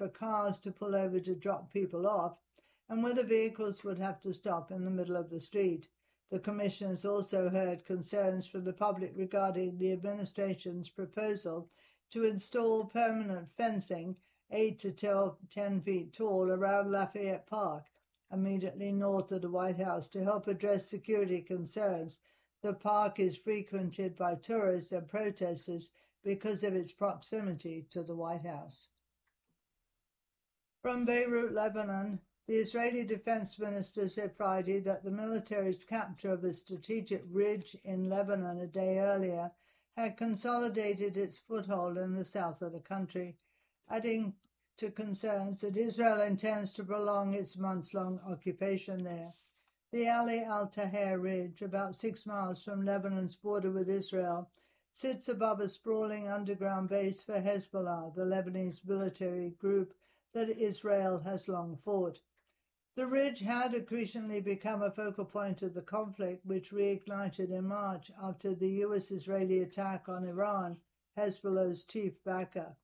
for cars to pull over to drop people off, and whether vehicles would have to stop in the middle of the street. The Commission has also heard concerns from the public regarding the administration's proposal to install permanent fencing 8 to 10 feet tall around Lafayette Park, immediately north of the White House, to help address security concerns. The park is frequented by tourists and protesters because of its proximity to the White House. From Beirut, Lebanon, the Israeli Defense Minister said Friday that the military's capture of a strategic ridge in Lebanon a day earlier had consolidated its foothold in the south of the country, adding to concerns that Israel intends to prolong its months-long occupation there. The Ali al-Taher Ridge, about 6 miles from Lebanon's border with Israel, sits above a sprawling underground base for Hezbollah, the Lebanese military group that Israel has long fought. The ridge had increasingly become a focal point of the conflict, which reignited in March after the US-Israeli attack on Iran, Hezbollah's chief backer.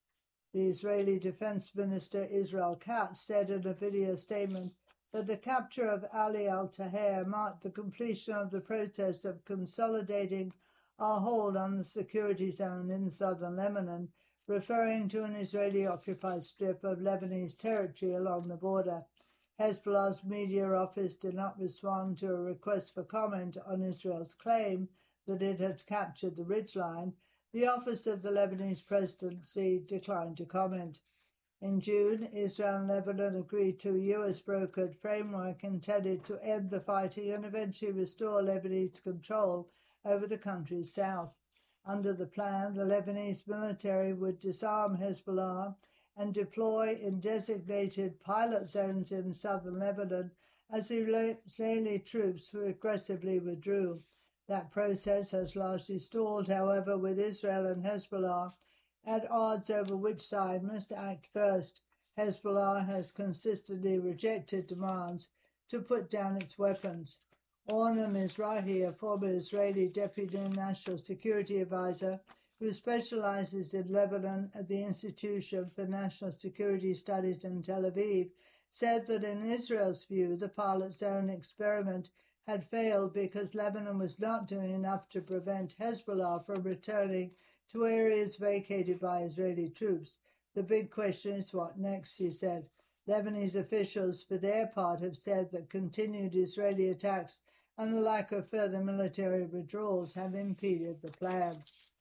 The Israeli Defense Minister Israel Katz said in a video statement that the capture of Ali al-Taher marked the completion of the process of consolidating our hold on the security zone in southern Lebanon, referring to an Israeli-occupied strip of Lebanese territory along the border. Hezbollah's media office did not respond to a request for comment on Israel's claim that it had captured the ridgeline. The office of the Lebanese presidency declined to comment. In June, Israel and Lebanon agreed to a US-brokered framework intended to end the fighting and eventually restore Lebanese control over the country's south. Under the plan, the Lebanese military would disarm Hezbollah and deploy in designated pilot zones in southern Lebanon as Israeli troops aggressively withdrew. That process has largely stalled, however, with Israel and Hezbollah at odds over which side must act first. Hezbollah has consistently rejected demands to put down its weapons. Orna Mizrahi, a former Israeli Deputy National Security Advisor who specializes in Lebanon at the Institution for National Security Studies in Tel Aviv, said that in Israel's view, the pilot zone experiment had failed because Lebanon was not doing enough to prevent Hezbollah from returning to areas vacated by Israeli troops. The big question is what next, she said. Lebanese officials, for their part, have said that continued Israeli attacks and the lack of further military withdrawals have impeded the plan.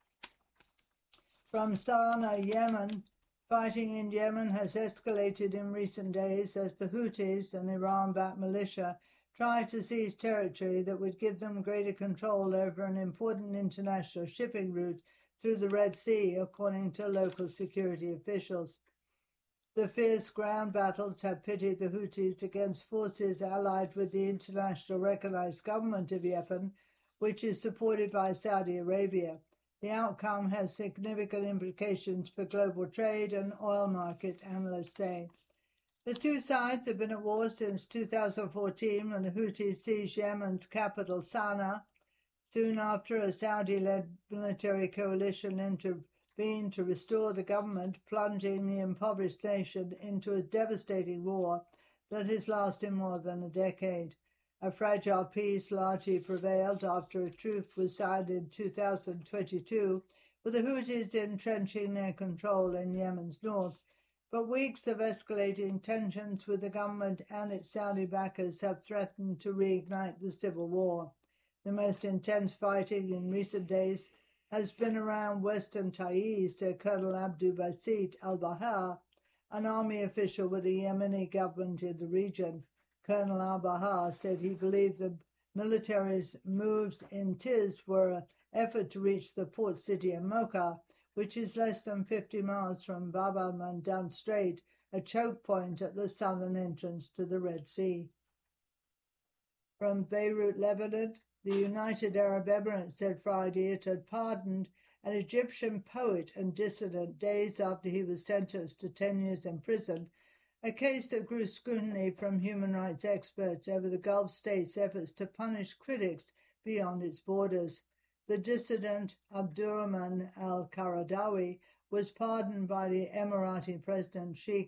From Sana'a, Yemen, fighting in Yemen has escalated in recent days as the Houthis, an Iran-backed militia, try to seize territory that would give them greater control over an important international shipping route through the Red Sea, according to local security officials. The fierce ground battles have pitted the Houthis against forces allied with the international recognized government of Yemen, which is supported by Saudi Arabia. The outcome has significant implications for global trade and oil market, analysts say. The two sides have been at war since 2014 when the Houthis seized Yemen's capital, Sana'a. Soon after, a Saudi-led military coalition intervened to restore the government, plunging the impoverished nation into a devastating war that has lasted more than a decade. A fragile peace largely prevailed after a truce was signed in 2022, with the Houthis entrenching their control in Yemen's north. But weeks of escalating tensions with the government and its Saudi backers have threatened to reignite the civil war. The most intense fighting in recent days has been around western Taiz, said Colonel Abdul Basit al-Bahar, an army official with the Yemeni government in the region. Colonel al-Bahar said he believed the military's moves in Tiz were an effort to reach the port city of Mocha, which is less than 50 miles from Bab al-Mandab Strait, a choke point at the southern entrance to the Red Sea. From Beirut, Lebanon, the United Arab Emirates said Friday it had pardoned an Egyptian poet and dissident days after he was sentenced to 10 years in prison, a case that grew scrutiny from human rights experts over the Gulf state's efforts to punish critics beyond its borders. The dissident Abdurrahman al-Qaradawi was pardoned by the Emirati President Sheikh